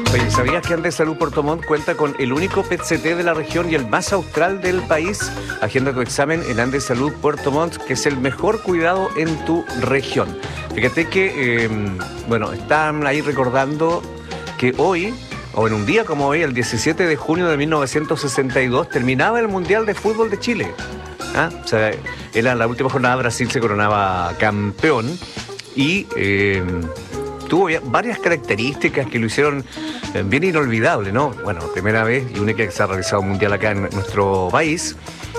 Oye, ¿sabías que Andes Salud Puerto Montt cuenta con el único PET-CT de la región y el más austral del país? Agenda tu examen en Andes Salud Puerto Montt, que es el mejor cuidado en tu región. Fíjate que, están ahí recordando que hoy, o en un día como hoy, el 17 de junio de 1962, terminaba el Mundial de Fútbol de Chile. O sea, era la última jornada, Brasil se coronaba campeón y tuvo varias características que lo hicieron bien inolvidable, ¿no? Bueno, primera vez y única que se ha realizado un mundial acá en nuestro país.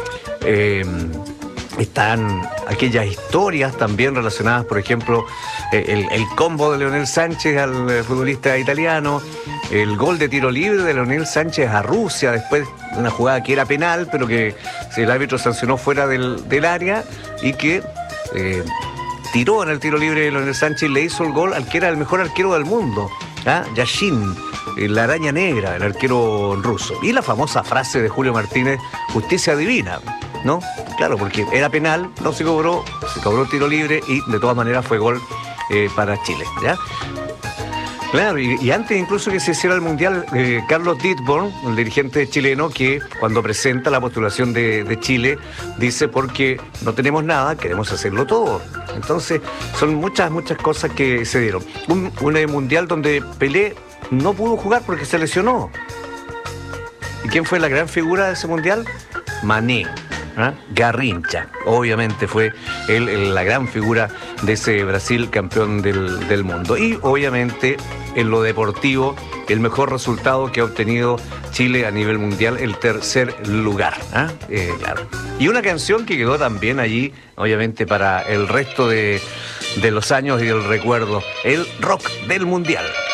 Están aquellas historias también relacionadas, por ejemplo, el combo de Leonel Sánchez al futbolista italiano, el gol de tiro libre de Leonel Sánchez a Rusia, después de una jugada que era penal, pero que el árbitro sancionó fuera del área y que tiró en el tiro libre de Leonel Sánchez y le hizo el gol al que era el mejor arquero del mundo, Yashin, la araña negra, el arquero ruso. Y la famosa frase de Julio Martínez, justicia divina, ¿no? Claro, porque era penal, no se cobró tiro libre y de todas maneras fue gol para Chile, ¿ya? Claro, y antes incluso que se hiciera el Mundial, Carlos Dittborn, el dirigente chileno, que cuando presenta la postulación de Chile, dice porque no tenemos nada, queremos hacerlo todo. Entonces, son muchas cosas que se dieron. Un Mundial donde Pelé no pudo jugar porque se lesionó. ¿Y quién fue la gran figura de ese Mundial? Mané. Garrincha, obviamente fue él la gran figura de ese Brasil campeón del mundo. Y obviamente en lo deportivo, el mejor resultado que ha obtenido Chile a nivel mundial, el tercer lugar. Claro. Y una canción que quedó también allí, obviamente para el resto de los años y el recuerdo, el rock del mundial.